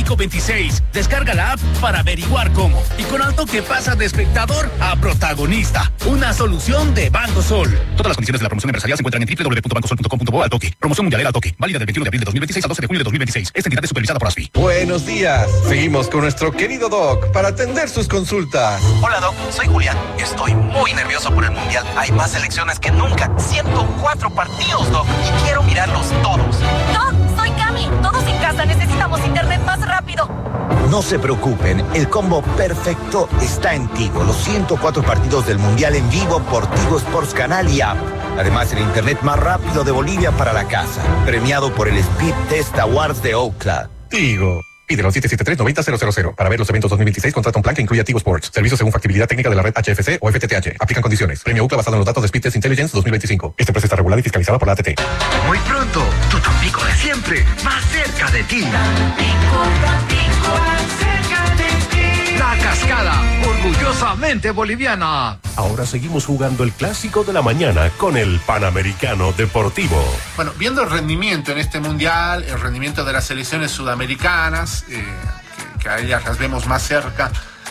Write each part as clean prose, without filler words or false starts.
México 26. Descarga la app para averiguar cómo. Y con Alto que pasa de espectador a protagonista. Una solución de Banco Sol. Todas las condiciones de la promoción empresarial se encuentran en www.bancosol.com.bo al toque. Promoción mundial al toque. Válida del 21 de abril de 2026 al 12 de junio de 2026. Esta entidad es supervisada por ASFI. Buenos días. Seguimos con nuestro querido Doc para atender sus consultas. Hola, Doc. Soy Julián. Estoy muy nervioso por el Mundial. Hay más selecciones que nunca. 104 partidos, Doc. Y quiero mirarlos todos. Doc, soy Cami. Todos en casa necesitamos internet más rápido. No se preocupen, el combo perfecto está en Tigo. Los 104 partidos del Mundial en vivo por Tigo Sports Canal y App. Además, el internet más rápido de Bolivia para la casa. Premiado por el Speed Test Awards de Ookla. Tigo. Pídelo 773-90-000. Para ver los eventos 2026, contrata un plan que incluya Tigo Sports. Servicio según factibilidad técnica de la red HFC o FTTH. Aplican condiciones. Premio UCLA basado en los datos de Speed Test Intelligence 2025. Este proceso está regulado y fiscalizado por la ATT. Muy pronto, tu Tampico de siempre, más cerca de ti. Tampico, más cerca de ti. La Cascada, orgullosamente boliviana. Ahora seguimos jugando el clásico de la mañana con el Panamericano Deportivo. Bueno, viendo el rendimiento en este mundial, el rendimiento de las selecciones sudamericanas, que a ellas las vemos más cerca,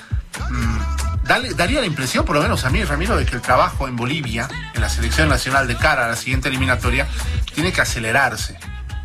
daría la impresión, por lo menos a mí, Ramiro, de que el trabajo en Bolivia, en la selección nacional de cara a la siguiente eliminatoria, tiene que acelerarse.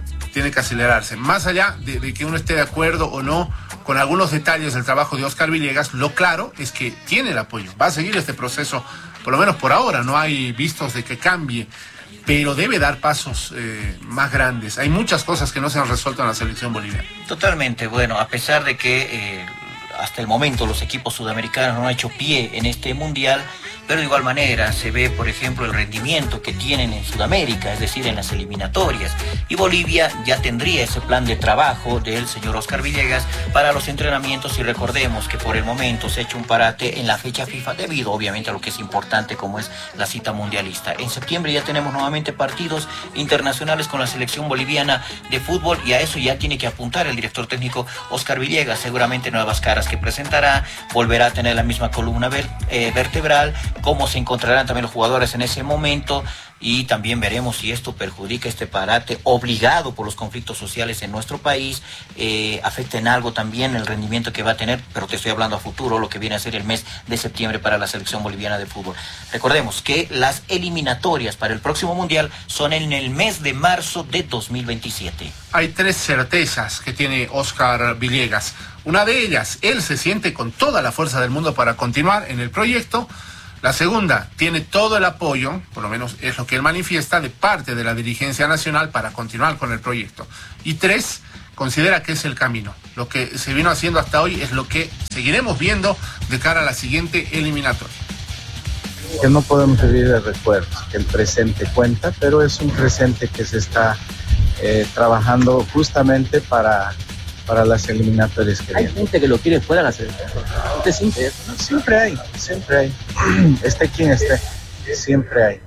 Más allá de que uno esté de acuerdo o no con algunos detalles del trabajo de Oscar Villegas, lo claro es que tiene el apoyo. Va a seguir este proceso, por lo menos por ahora, no hay vistos de que cambie, pero debe dar pasos más grandes. Hay muchas cosas que no se han resuelto en la selección boliviana. Totalmente, bueno, a pesar de que hasta el momento los equipos sudamericanos no han hecho pie en este mundial, pero de igual manera se ve, por ejemplo, el rendimiento que tienen en Sudamérica, es decir, en las eliminatorias. Y Bolivia ya tendría ese plan de trabajo del señor Oscar Villegas para los entrenamientos, y recordemos que por el momento se ha hecho un parate en la fecha FIFA debido, obviamente, a lo que es importante como es la cita mundialista. En septiembre ya tenemos nuevamente partidos internacionales con la selección boliviana de fútbol, y a eso ya tiene que apuntar el director técnico Oscar Villegas. Seguramente nuevas caras que presentará, volverá a tener la misma columna vertebral, cómo se encontrarán también los jugadores en ese momento, y también veremos si esto perjudica este parate obligado por los conflictos sociales en nuestro país, afecta en algo también el rendimiento que va a tener, pero te estoy hablando a futuro, lo que viene a ser el mes de septiembre para la selección boliviana de fútbol. Recordemos que las eliminatorias para el próximo mundial son en el mes de marzo de 2027. Hay 3 certezas que tiene Oscar Villegas. Una de ellas, él se siente con toda la fuerza del mundo para continuar en el proyecto. La segunda, tiene todo el apoyo, por lo menos es lo que él manifiesta, de parte de la dirigencia nacional para continuar con el proyecto. Y 3, considera que es el camino. Lo que se vino haciendo hasta hoy es lo que seguiremos viendo de cara a la siguiente eliminatoria. Que no podemos vivir de recuerdos, que el presente cuenta, pero es un presente que se está trabajando justamente para las eliminatorias que vienen. Hay gente que lo quiere fuera de la selección. ¿Usted siente eso? Siempre hay. Esté quien esté, siempre hay.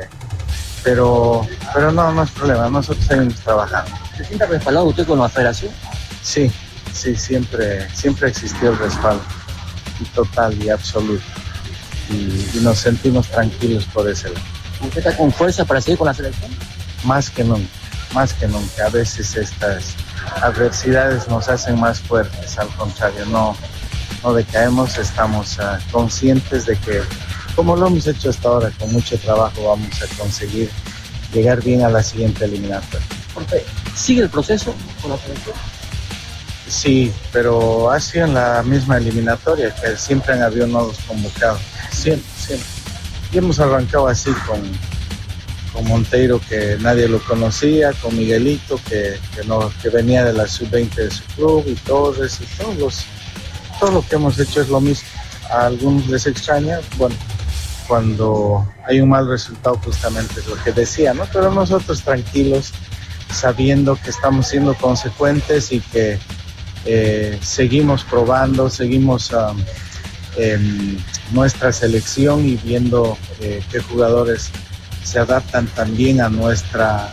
Pero no es problema, nosotros seguimos trabajando. ¿Se siente respaldado usted con la federación? Sí, siempre existió el respaldo, total y absoluto. Y nos sentimos tranquilos por ese lado. ¿Usted está con fuerza para seguir con la selección? Más que nunca. A veces estas adversidades nos hacen más fuertes, al contrario, no decaemos, estamos conscientes de que, como lo hemos hecho hasta ahora, con mucho trabajo vamos a conseguir llegar bien a la siguiente eliminatoria. ¿Sigue el proceso con la selección? Sí, pero ha sido en la misma eliminatoria, que siempre han habido nuevos convocados, siempre. Y hemos arrancado así con Monteiro, que nadie lo conocía, con Miguelito, que venía de la sub-20 de su club, y Torres, y todo lo que hemos hecho es lo mismo. A algunos les extraña, bueno, cuando hay un mal resultado justamente es lo que decía, ¿no? Pero nosotros tranquilos, sabiendo que estamos siendo consecuentes y que seguimos probando, seguimos en nuestra selección y viendo qué jugadores se adaptan también a nuestra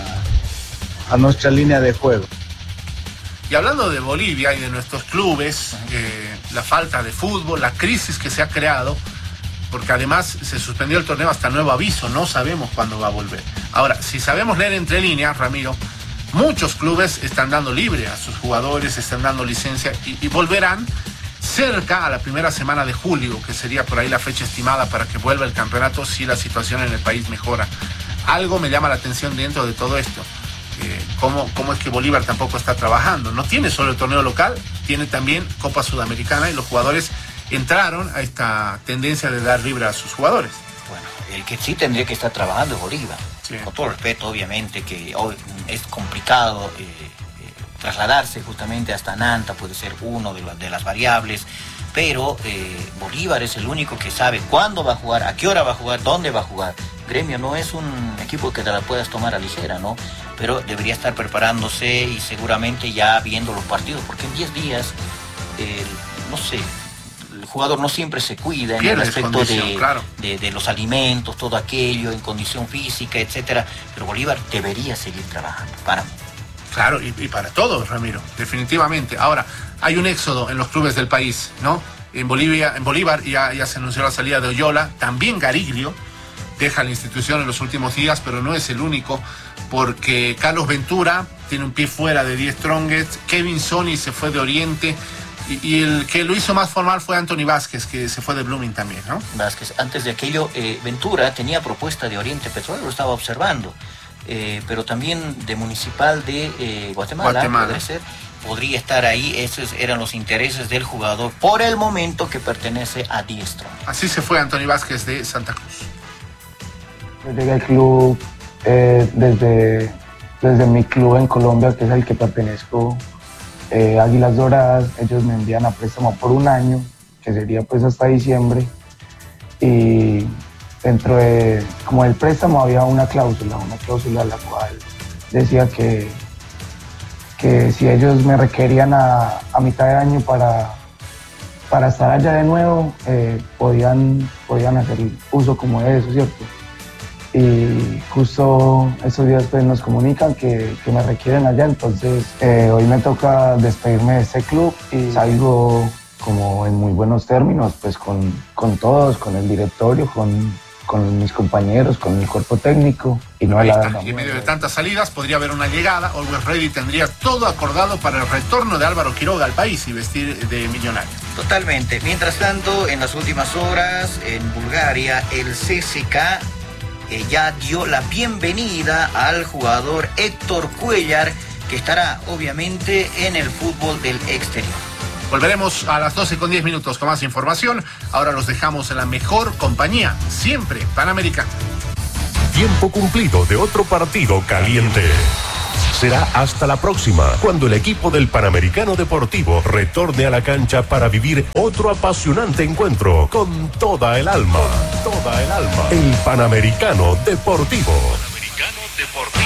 línea de juego. Y hablando de Bolivia y de nuestros clubes, la falta de fútbol, la crisis que se ha creado, porque además se suspendió el torneo hasta nuevo aviso, no sabemos cuándo va a volver. Ahora, si sabemos leer entre líneas, Ramiro, muchos clubes están dando libre a sus jugadores, están dando licencia y volverán cerca a la primera semana de julio, que sería por ahí la fecha estimada para que vuelva el campeonato si la situación en el país mejora. Algo me llama la atención dentro de todo esto. ¿Cómo es que Bolívar tampoco está trabajando? No tiene solo el torneo local, tiene también Copa Sudamericana y los jugadores entraron a esta tendencia de dar libre a sus jugadores. Bueno, el que sí tendría que estar trabajando es Bolívar. Sí. Con todo respeto, obviamente, que hoy es complicado trasladarse justamente hasta Nanta, puede ser uno de las variables, pero Bolívar es el único que sabe cuándo va a jugar, a qué hora va a jugar, dónde va a jugar. Gremio no es un equipo que te la puedas tomar a ligera, ¿no? Pero debería estar preparándose y seguramente ya viendo los partidos, porque en 10 días, no sé, el jugador no siempre se cuida en el aspecto de los alimentos, todo aquello, en condición física, etcétera. Pero Bolívar debería seguir trabajando, para mí. Claro, y para todos, Ramiro, definitivamente. Ahora, hay un éxodo en los clubes del país, ¿no? En Bolívar ya se anunció la salida de Oyola, también Gariglio deja la institución en los últimos días, pero no es el único, porque Carlos Ventura tiene un pie fuera de Die Strongest, Kevin Sony se fue de Oriente, y el que lo hizo más formal fue Anthony Vázquez, que se fue de Blooming también, ¿no? Vázquez, antes de aquello, Ventura tenía propuesta de Oriente Petrolero, lo estaba observando, pero también de Municipal de Guatemala. Puede ser, podría estar ahí. Esos eran los intereses del jugador por el momento, que pertenece a Die Strongest. Así se fue Anthony Vázquez de Santa Cruz. Yo llegué al club desde mi club en Colombia, que es el que pertenezco, Águilas Doradas. Ellos me envían a préstamo por un año, que sería pues hasta diciembre, y dentro de como el préstamo había una cláusula la cual decía que si ellos me requerían a mitad de año para estar allá de nuevo, podían hacer uso como de eso, ¿cierto? Y justo esos días pues nos comunican que me requieren allá, entonces hoy me toca despedirme de este club y salgo como en muy buenos términos, pues con todos, con el directorio, con mis compañeros, con el cuerpo técnico. Y no y en medio de tantas salidas podría haber una llegada. Always Ready tendría todo acordado para el retorno de Álvaro Quiroga al país y vestir de millonario. Totalmente. Mientras tanto, en las últimas horas, en Bulgaria, el CSKA ya dio la bienvenida al jugador Héctor Cuellar, que estará obviamente en el fútbol del exterior. Volveremos a las 12:10 con más información. Ahora los dejamos en la mejor compañía, siempre Panamericana. Tiempo cumplido de otro partido caliente. Será hasta la próxima, cuando el equipo del Panamericano Deportivo retorne a la cancha para vivir otro apasionante encuentro con toda el alma. El Panamericano Deportivo.